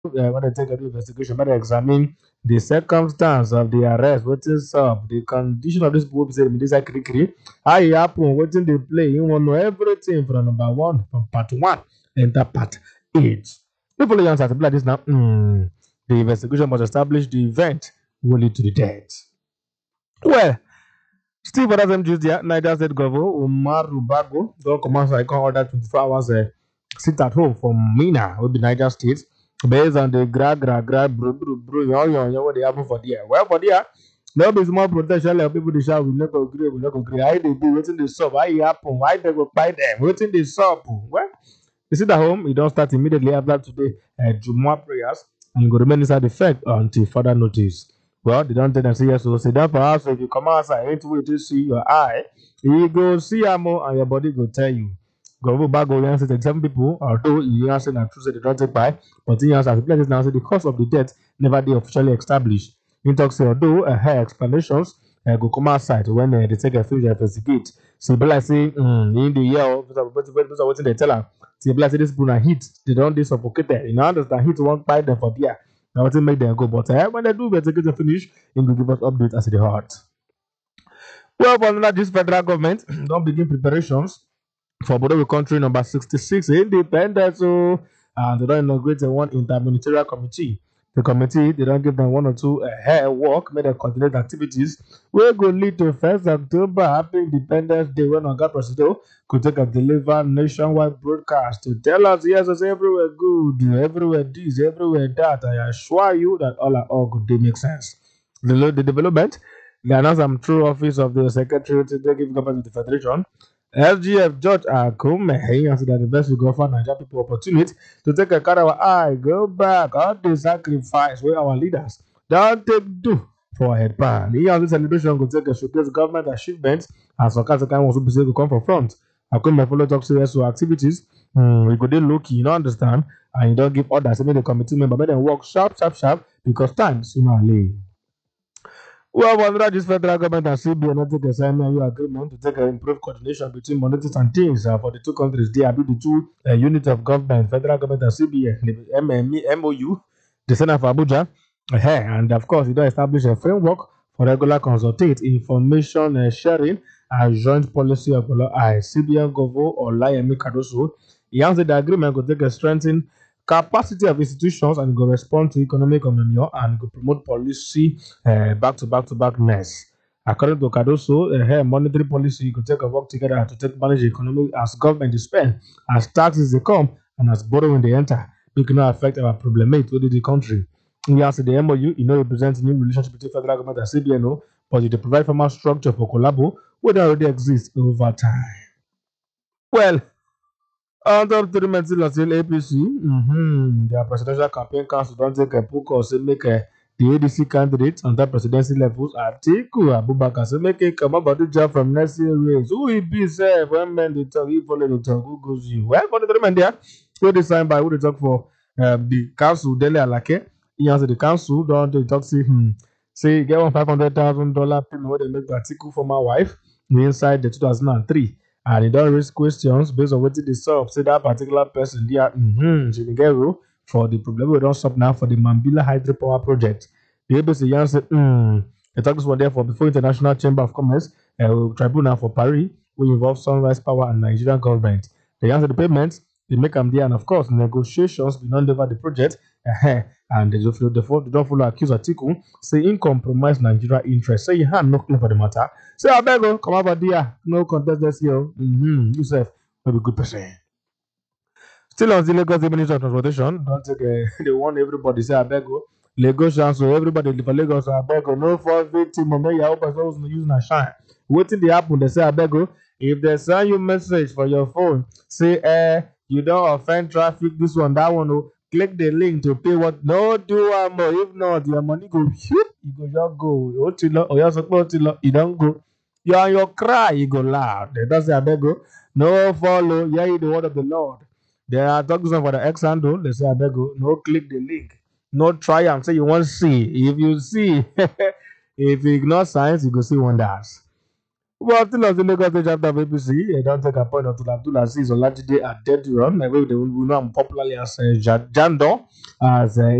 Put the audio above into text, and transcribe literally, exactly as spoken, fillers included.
uh, when they take a investigation, when they examine the circumstance of the arrest, what is up, the condition of this people say this is how it happen, what they play, you want to know everything from number one, from part one, enter part eight. People don't answer like this now. Hmm, the investigation must establish the event will lead to the death. Well, still for that same Tuesday, Niger State Governor Umar Rubago don comot so I come order twenty-four hours uh, sit at home from Mina, wey be Niger State, based on the gra gra gra bro bro bro yon yon yon wey dey happen for there. Well, for there, no be small protection like people dey shout we no go gree, we no go gree. How e dey be? Wetin dey sup? How e happen? Why dem go kpai dem? Wetin dey sup? Well, you sit at home, e don start immediately after today uh, Jumu'ah prayers and e go remain inside effect until further notice. Well, they don't tell them say yes, so sit down for house. So if you come outside, ain't wait to see your eye. You go see a more and your body go tell you. Go back go answer thirty-seven people, although you answer that true say they don't take by, but in answer the places now say the cause of the death never they officially established. In talk say although uh, her explanations uh, go come outside when uh, they take a field investigate. So be like say mm, in the year, what they tell her. See, be like say this people na heat, they don't they suffocated. You know, understand heat won't buy them for there. Now what make them go, but uh, when they do investigation finish, it will give us update as it hot. Well, for another, this federal government don't begin preparations for Bordeaux country number sixty-six independence. So, and they don't inaugurate one interministerial committee. The committee, they don't give them one or two uh, hair work, make them coordinate activities. We go lead to first October, happy Independence Day when Oga Presido could take a deliver nationwide broadcast to tell us, yes, it's everywhere good, everywhere this, everywhere that. I assure you that all are all good, they make sense. The, the development, they announced I'm true office of the Secretary to give government to the Federation. F G F George Akume he answered that the best will go for Nigeria people opportunity to take a cut our eye, go back, all the sacrifice where our leaders don't take do for a head pan. He on this celebration could take a showcase government achievements and some kind of kind of to come for front. Akume follow talk serious to activities. Hmm, we go dey low key, you don't understand, and you don't give orders. So make the committee member make them work sharp, sharp, sharp because time sooner or later. Well, whether this federal government and C B N not take a sign new agreement to take an improved coordination between monitors and teams uh, for the two countries. They are the two uh, units of government, federal government and C B N, the M M O U, the Center for Abuja. Uh, and of course, you don't establish a framework for regular consultate, information uh, sharing, and joint policy of I C B N Govo or Layemi Kadoso. He answered the agreement could take a strengthen capacity of institutions and go respond to economic unemployment and go promote policy uh, back to back to backness. According to Cardoso, uh, monetary policy could take a work together to take manage the economy as government is spend, as taxes they come, and as borrowing they enter. We cannot affect our problemate within the country. We ask the M O U, you know, represents new relationship between federal government and C B N O, but it provide formal structure for collabo, which already exists over time. Well, under the Mental still A P C, mm-hmm. Their presidential campaign council don't take a book or say make a, the A D C candidates on that presidency levels. Atiku Abubakar say make a come about the job from next year race. Who will be say when men they talk, you follow the talk, who goes you? Well, for the three there, who they sign by who they talk for um, the council, Dele Alake. He answer the council, don't they talk say, hmm, say get one five hundred thousand dollar payment where they make the Atiku for my wife inside the two thousand three. And he don't raise questions based on what they saw. Say that particular person there, mm-hmm, she get rule for the problem we don't stop now for the Mambila hydropower project. The A B C answer, hmm, the talks were there for before International Chamber of Commerce, uh, tribunal for Paris, which involves Sunrise Power and Nigerian government. They answer the payments, they make them there, and of course, negotiations be done over the project. Uh, and they don't follow, they don't follow accuse Atiku, say in compromise Nigeria interest. Say you had no claim for the matter. Say I beg you, come over there, no contest this year. Mm-hmm. You say, will be good person. Still on the Lagos Ministry of Transportation, don't take uh, they want everybody say I beg you. Lagos so everybody for Lagos I beg you, no false victim or may you hope us using a shine. Waiting the happen, they say I beg you. If they send you message for your phone, say eh, you don't offend traffic, this one, that one, oh, click the link to pay what no do one more. If not, your money go shoot, you go just go. Otilo, or your support, you don't go. You on your cry, you go loud. They don't say I beg you. No follow, hear the word of the Lord. There are talking for the X handle. They say, I beg you, no click the link. No try and say you want to see. If you see, if you ignore science, you go see wonders. Well, still as the Lagos State chapter of A P C, they don't take a point of Abdullah Aziz Olajide Adeduran, like we they will know him popularly as uh, Ja- Jandor, as uh,